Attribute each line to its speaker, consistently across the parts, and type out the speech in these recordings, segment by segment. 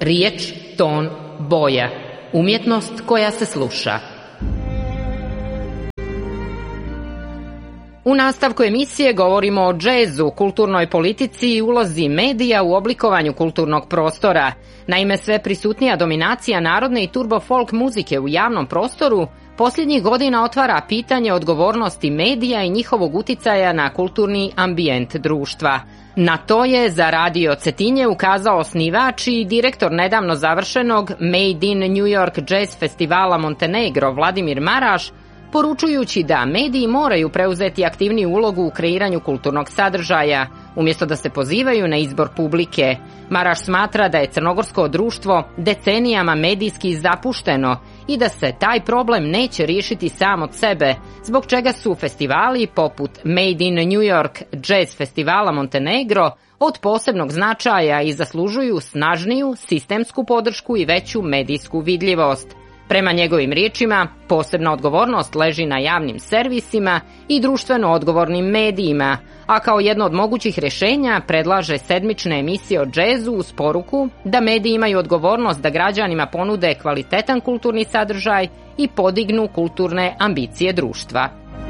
Speaker 1: Riječ, ton, boja. Umjetnost koja se sluša. U nastavku emisije govorimo o džezu, kulturnoj politici i ulozi medija u oblikovanju kulturnog prostora. Naime, sve prisutnija dominacija narodne i turbo folk muzike u javnom prostoru posljednjih godina otvara pitanje odgovornosti medija i njihovog uticaja na kulturni ambijent društva. Na to je za Radio Cetinje ukazao osnivač i direktor nedavno završenog Made in New York Jazz Festivala Montenegro Vladimir Maraš, poručujući da mediji moraju preuzeti aktivniju ulogu u kreiranju kulturnog sadržaja, umjesto da se pozivaju na izbor publike. Maraš smatra da je crnogorsko društvo decenijama medijski zapušteno i da se taj problem neće riješiti sam od sebe, zbog čega su festivali poput Made in New York Jazz Festivala Montenegro od posebnog značaja i zaslužuju snažniju sistemsku podršku i veću medijsku vidljivost. Prema njegovim riječima, posebna odgovornost leži na javnim servisima i društveno odgovornim medijima, a kao jedno od mogućih rješenja predlaže sedmične emisije o džezu uz poruku da mediji imaju odgovornost da građanima ponude kvalitetan kulturni sadržaj i podignu kulturne ambicije društva.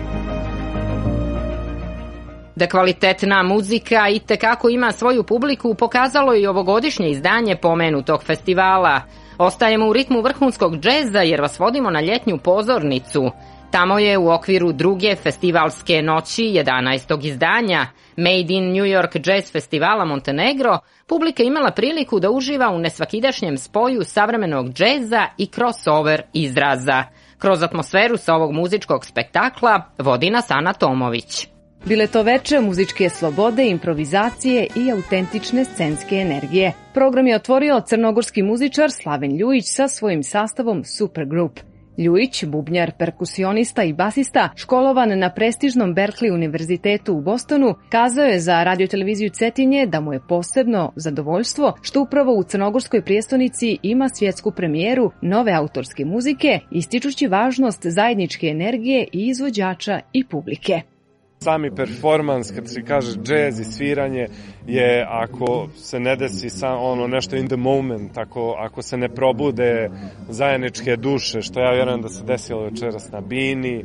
Speaker 1: Da kvalitetna muzika itekako ima svoju publiku pokazalo i ovogodišnje izdanje pomenutog festivala. Ostajemo u ritmu vrhunskog džeza jer vas vodimo na ljetnju pozornicu. Tamo je u okviru druge festivalske noći 11. izdanja Made in New York Jazz Festivala Montenegro publika imala priliku da uživa u nesvakidašnjem spoju savremenog džeza i crossover izraza. Kroz atmosferu sa ovog muzičkog spektakla vodi nas Ana Tomović.
Speaker 2: Bile to veče muzičke slobode, improvizacije i autentične scenske energije. Program je otvorio crnogorski muzičar Slaven Ljujić sa svojim sastavom Supergroup. Ljujić, bubnjar, perkusionista i basista, školovan na prestižnom Berkeley univerzitetu u Bostonu, kazao je za radioteleviziju Cetinje da mu je posebno zadovoljstvo što upravo u crnogorskoj prijestolnici ima svjetsku premijeru nove autorske muzike, ističući važnost zajedničke energije i izvođača i publike.
Speaker 3: Sami performans, kad se kaže džez i sviranje, je ako se ne desi nešto in the moment, ako se ne probude zajedničke duše, što ja vjerujem da se desilo večeras na Bini,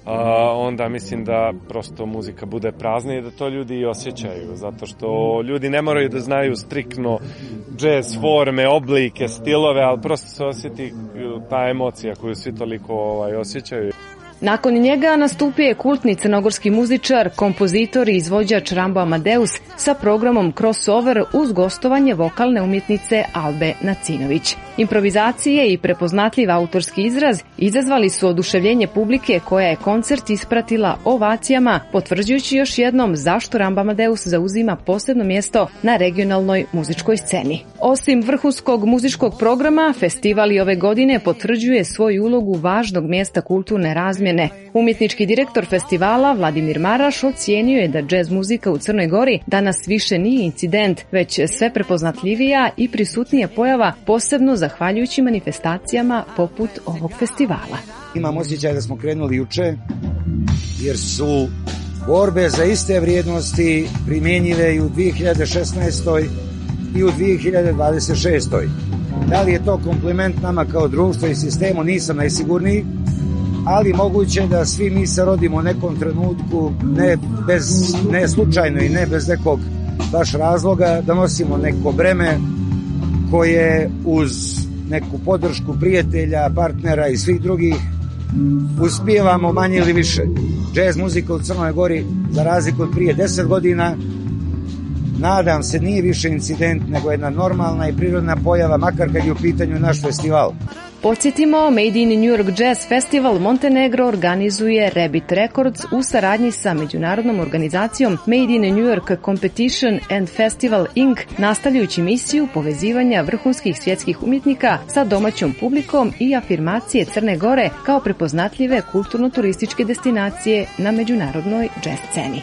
Speaker 3: onda mislim da prosto muzika bude prazna i da to ljudi i osjećaju, zato što ljudi ne moraju da znaju striktno džez forme, oblike, stilove, ali prosto se osjeti ta emocija koju svi toliko osjećaju.
Speaker 2: Nakon njega nastupio je kultni crnogorski muzičar, kompozitor i izvođač Rambo Amadeus sa programom Crossover uz gostovanje vokalne umjetnice Albe Nacinović. Improvizacije i prepoznatljiv autorski izraz izazvali su oduševljenje publike koja je koncert ispratila ovacijama, potvrđujući još jednom zašto Rambo Amadeus zauzima posebno mjesto na regionalnoj muzičkoj sceni. Osim vrhunskog muzičkog programa, festival i ove godine potvrđuje svoju ulogu važnog mjesta kulturne razmjene. Umjetnički direktor festivala Vladimir Maraš ocijenio je da džez muzika u Crnoj Gori danas više nije incident, već sve prepoznatljivija i prisutnija pojava, posebno zahvaljujući manifestacijama poput ovog festivala.
Speaker 4: Imam osjećaj da smo krenuli juče, jer su borbe za iste vrijednosti primjenjive i u 2016. i u 2026. Da li je to kompliment nama kao društvo i sistemu, nisam najsigurniji, ali moguće da svi mi se rodimo u nekom trenutku, ne slučajno i ne bez nekog baš razloga, da nosimo neko breme koje uz neku podršku prijatelja, partnera i svih drugih uspijevamo manje ili više. Džez muzika u Crnoj Gori, za razliku od prije 10 godina, nadam se nije više incident nego jedna normalna i prirodna pojava, makar kad je u pitanju naš festival.
Speaker 2: Podsjetimo, Made in New York Jazz Festival Montenegro organizuje Rabbit Records u saradnji sa međunarodnom organizacijom Made in New York Competition and Festival Inc., nastavljajući misiju povezivanja vrhunskih svjetskih umjetnika sa domaćom publikom i afirmacije Crne Gore kao prepoznatljive kulturno-turističke destinacije na međunarodnoj jazz sceni.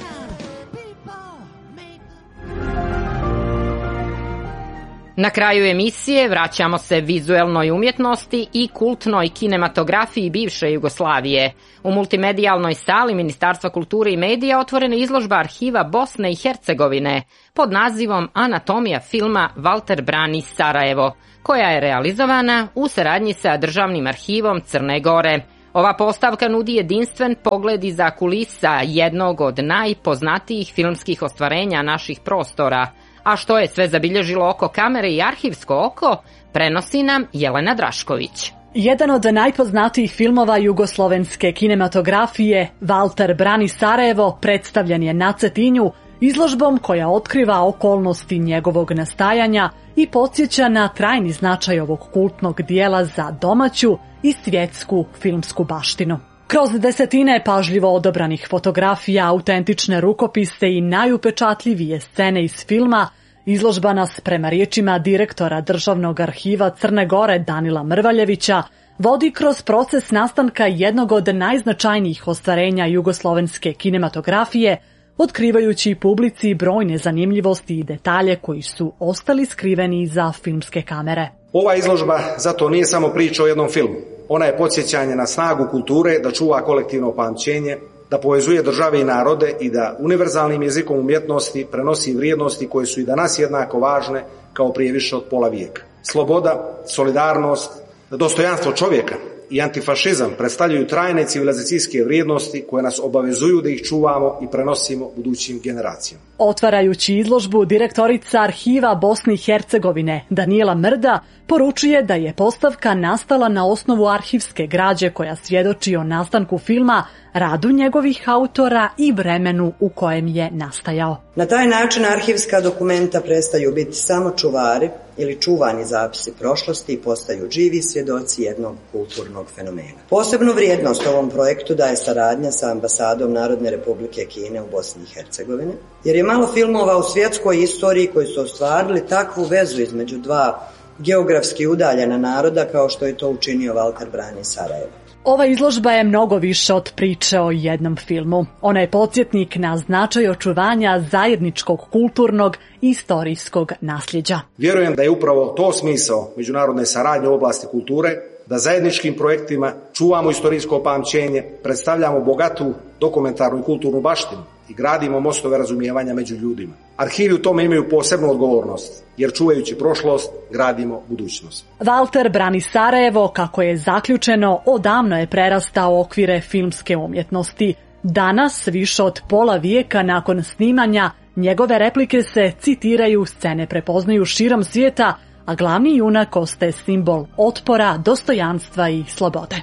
Speaker 1: Na kraju emisije vraćamo se vizuelnoj umjetnosti i kultnoj kinematografiji bivše Jugoslavije. U multimedijalnoj sali Ministarstva kulture i medija otvorena izložba arhiva Bosne i Hercegovine pod nazivom Anatomija filma Valter brani Sarajevo, koja je realizovana u saradnji sa Državnim arhivom Crne Gore. Ova postavka nudi jedinstven pogled iza kulisa jednog od najpoznatijih filmskih ostvarenja naših prostora. A što je sve zabilježilo oko kamere i arhivsko oko, prenosi nam Jelena Drašković.
Speaker 5: Jedan od najpoznatijih filmova jugoslovenske kinematografije, Valter brani Sarajevo, predstavljen je na Cetinju, izložbom koja otkriva okolnosti njegovog nastajanja i podsjeća na trajni značaj ovog kultnog dijela za domaću i svjetsku filmsku baštinu. Kroz desetine pažljivo odabranih fotografija, autentične rukopise i najupečatljivije scene iz filma, izložba nas, prema riječima direktora Državnog arhiva Crne Gore Danila Mrvaljevića, vodi kroz proces nastanka jednog od najznačajnijih ostvarenja jugoslovenske kinematografije, otkrivajući publici brojne zanimljivosti i detalje koji su ostali skriveni iza filmske kamere.
Speaker 6: Ova izložba zato nije samo priča o jednom filmu. Ona je podsjećanje na snagu kulture da čuva kolektivno pamćenje, da povezuje države i narode i da univerzalnim jezikom umjetnosti prenosi vrijednosti koje su i danas jednako važne kao prije više od pola vijeka. Sloboda, solidarnost, dostojanstvo čovjeka i antifašizam predstavljaju trajne civilizacijske vrijednosti koje nas obavezuju da ih čuvamo i prenosimo budućim generacijama.
Speaker 5: Otvarajući izložbu, direktorica arhiva Bosne i Hercegovine Danijela Mrda poručuje da je postavka nastala na osnovu arhivske građe koja svjedoči o nastanku filma, radu njegovih autora i vremenu u kojem je nastajao.
Speaker 7: Na taj način arhivska dokumenta prestaju biti samo čuvari ili čuvani zapisi prošlosti i postaju živi svjedoci jednog kulturnog fenomena. Posebnu vrijednost ovom projektu daje saradnja sa ambasadom Narodne Republike Kine u Bosni i Hercegovini, jer je malo filmova u svjetskoj istoriji koji su ostvarili takvu vezu između dva geografski udaljena naroda kao što je to učinio Valter brani Sarajevo.
Speaker 5: Ova izložba je mnogo više od priče o jednom filmu. Ona je podsjetnik na značaj očuvanja zajedničkog kulturnog i istorijskog nasljeđa.
Speaker 6: Vjerujem da je upravo to smisao međunarodne saradnje u oblasti kulture, da zajedničkim projektima čuvamo istorijsko pamćenje, predstavljamo bogatu dokumentarnu i kulturnu baštinu i gradimo mostove razumijevanja među ljudima. Arhivi u tome imaju posebnu odgovornost, jer čuvajući prošlost, gradimo budućnost.
Speaker 5: Valter brani Sarajevo, kako je zaključeno, odavno je prerastao okvire filmske umjetnosti. Danas, više od pola vijeka nakon snimanja, njegove replike se citiraju, scene prepoznaju širom svijeta, a glavni junak ostaje simbol otpora, dostojanstva i slobode.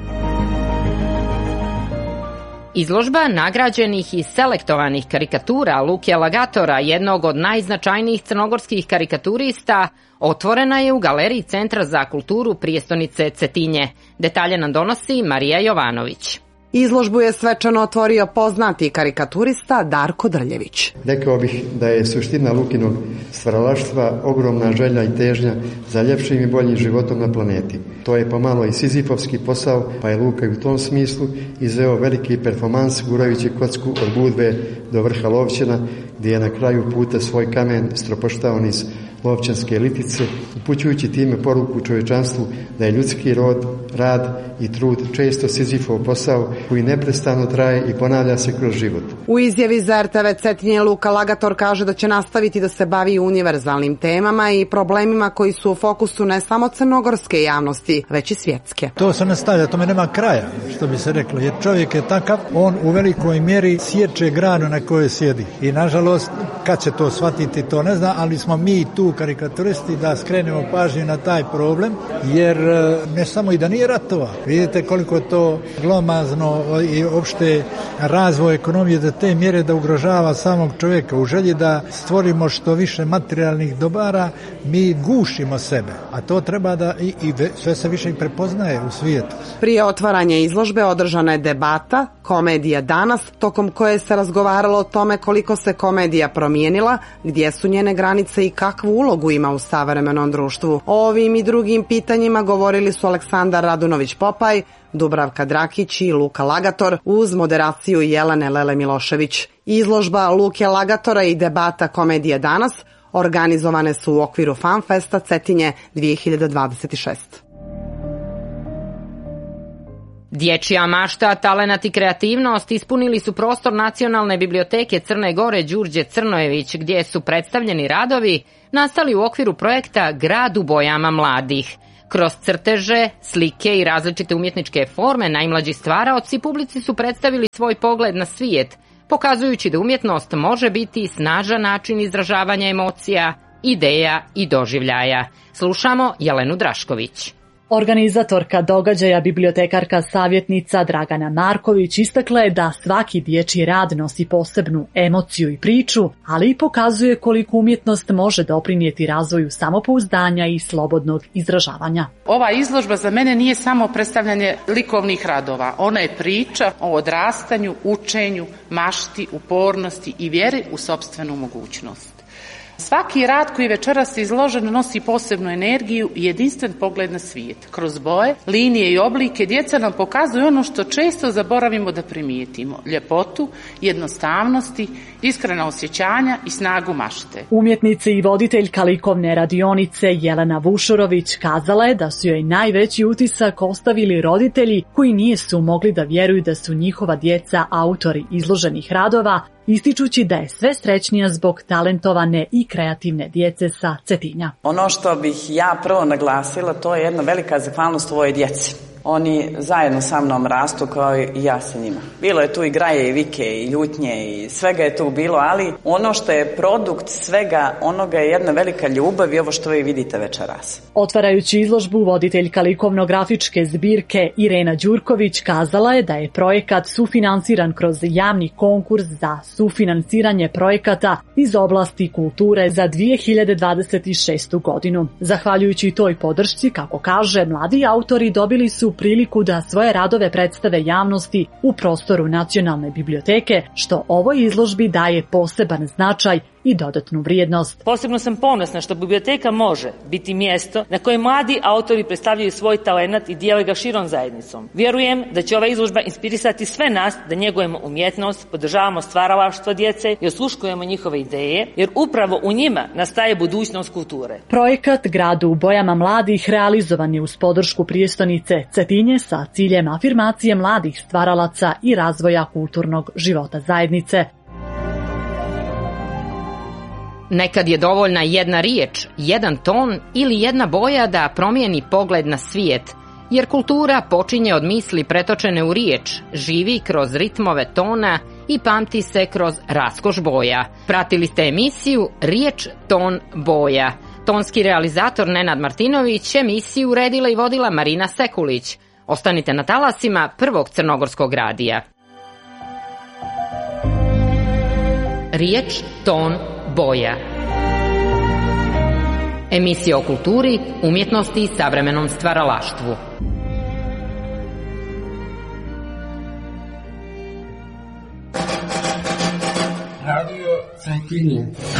Speaker 1: Izložba nagrađenih i selektovanih karikatura Luke Lagatora, jednog od najznačajnijih crnogorskih karikaturista, otvorena je u Galeriji Centra za kulturu prijestolnice Cetinje. Detalje nam donosi Marija Jovanović.
Speaker 8: Izložbu je svečano otvorio poznati karikaturista Darko Drljević.
Speaker 9: Rekao bih da je suština Lukinog stvaralaštva ogromna želja i težnja za ljepšim i boljim životom na planeti. To je pomalo i sizifovski posao, pa je Luka u tom smislu izveo veliki performans gurajući kocku od Budve do vrha Lovćena, gdje je na kraju puta svoj kamen stropoštao niz Lovćanske litice, upućujući time poruku čovječanstvu da je ljudski rad i trud često Sizifov posao koji neprestano traje i ponavlja se kroz život.
Speaker 8: U izjavi za RTV Cetinje Luka Lagator kaže da će nastaviti da se bavi univerzalnim temama i problemima koji su u fokusu ne samo crnogorske javnosti, već i svjetske.
Speaker 10: To se nastavlja, tome nema kraja, što bi se reklo, jer čovjek je takav, on u velikoj mjeri sječe granu na kojoj sjedi. I nažalost, kad će to shvatiti, to ne zna, ali smo mi tu karikaturisti da skrenemo pažnju na taj problem, jer ne samo i da nije ratova. Vidite koliko to glomazno i opšte razvoj ekonomije do te mjere da ugrožava samog čovjeka. U želji da stvorimo što više materijalnih dobara, mi gušimo sebe, a to treba da i sve se više i prepoznaje u svijetu.
Speaker 8: Prije otvaranja izložbe održana je debata Komedija danas, tokom koje se razgovaralo o tome koliko se komedija promijenila, gdje su njene granice i kakvu ulogu ima u savremenom društvu. O ovim i drugim pitanjima govorili su Aleksandar Radunović-Popaj, Dubravka Drakić i Luka Lagator uz moderaciju Jelene Lele Milošević. Izložba Luke Lagatora i debata Komedija danas Organizovane su u okviru FanFesta Cetinje 2026.
Speaker 1: Dječja mašta, talenat i kreativnost ispunili su prostor Nacionalne biblioteke Crne Gore Đurđe Crnojević, gdje su predstavljeni radovi nastali u okviru projekta Grad u bojama mladih. Kroz crteže, slike i različite umjetničke forme najmlađi stvaraoci publici su predstavili svoj pogled na svijet, pokazujući da umjetnost može biti snažan način izražavanja emocija, ideja i doživljaja. Slušamo Jelenu Drašković.
Speaker 5: Organizatorka događaja, bibliotekarka savjetnica Dragana Marković istakla je da svaki dječji rad nosi posebnu emociju i priču, ali i pokazuje koliko umjetnost može doprinijeti razvoju samopouzdanja i slobodnog izražavanja.
Speaker 11: Ova izložba za mene nije samo predstavljanje likovnih radova, ona je priča o odrastanju, učenju, mašti, upornosti i vjeri u sopstvenu mogućnost. Svaki rad koji večeras izložen nosi posebnu energiju i jedinstven pogled na svijet. Kroz boje, linije i oblike djeca nam pokazuju ono što često zaboravimo da primijetimo. Ljepotu, jednostavnosti, iskrena osjećanja i snagu mašte.
Speaker 5: Umjetnica i voditeljka likovne radionice Jelena Vušorović kazala je da su joj najveći utisak ostavili roditelji koji nisu mogli da vjeruju da su njihova djeca autori izloženih radova, ističući da je sve srećnija zbog talentovane i kreativne djece sa Cetinja.
Speaker 12: Ono što bih ja prvo naglasila, to je jedna velika zahvalnost ovoj djeci. Oni zajedno sa mnom rastu kao i ja sa njima. Bilo je tu i graje i vike i ljutnje i svega je tu bilo, ali ono što je produkt svega onoga je jedna velika ljubav i ovo što vi vidite večeras.
Speaker 5: Otvarajući izložbu, voditeljka likovno-grafičke zbirke Irena Đurković kazala je da je projekat sufinansiran kroz javni konkurs za sufinansiranje projekata iz oblasti kulture za 2026. godinu. Zahvaljujući toj podršci, kako kaže, mladi autori dobili su priliku da svoje radove predstave javnosti u prostoru Nacionalne biblioteke, što ovoj izložbi daje poseban značaj i dodatnu vrijednost.
Speaker 13: Posebno sam ponosna što biblioteka može biti mjesto na kojem mladi autori predstavljaju svoj talenat i dijele ga širom zajednicom. Vjerujem da će ova izložba inspirisati sve nas da njegujemo umjetnost, podržavamo stvaralaštvo djece i osluškujemo njihove ideje, jer upravo u njima nastaje budućnost kulture.
Speaker 5: Projekat Grad u bojama mladih realizovan je uz podršku prijestolnice Cetinje sa ciljem afirmacije mladih stvaralaca i razvoja kulturnog života zajednice.
Speaker 1: Nekad je dovoljna jedna riječ, jedan ton ili jedna boja da promijeni pogled na svijet, jer kultura počinje od misli pretočene u riječ, živi kroz ritmove tona i pamti se kroz raskoš boja. Pratili ste emisiju Riječ, ton, boja. Tonski realizator Nenad Martinović, emisiju uredila i vodila Marina Sekulić. Ostanite na talasima Prvog crnogorskog radija. Riječ, ton, boja. Emisija o kulturi, umjetnosti i savremenom stvaralaštvu.
Speaker 14: Radio Cetinje.